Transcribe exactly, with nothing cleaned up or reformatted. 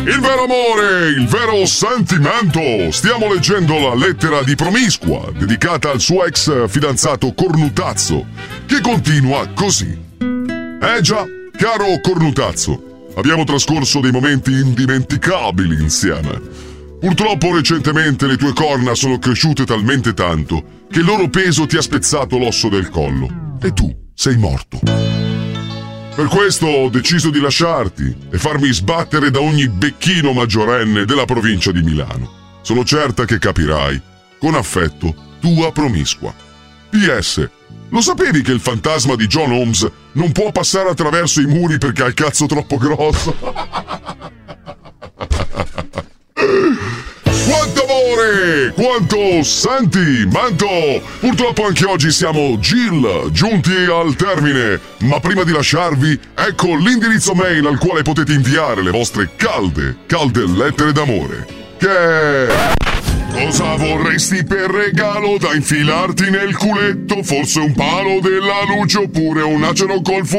Il vero amore, il vero sentimento. Stiamo leggendo la lettera di Promiscua, dedicata al suo ex fidanzato Cornutazzo, che continua così. Eh già, caro Cornutazzo, abbiamo trascorso dei momenti indimenticabili insieme. Purtroppo recentemente le tue corna sono cresciute talmente tanto che il loro peso ti ha spezzato l'osso del collo e tu sei morto. Per questo ho deciso di lasciarti e farmi sbattere da ogni becchino maggiorenne della provincia di Milano. Sono certa che capirai. Con affetto, tua Promiscua. P S. Lo sapevi che il fantasma di John Holmes non può passare attraverso i muri perché ha il cazzo troppo grosso? Quanto amore! Quanto sentimento! Purtroppo anche oggi siamo Jill, giunti al termine. Ma prima di lasciarvi, ecco l'indirizzo mail al quale potete inviare le vostre calde, calde lettere d'amore. Che... Cosa vorresti per regalo da infilarti nel culetto? Forse un palo della luce oppure un acero col fuoco?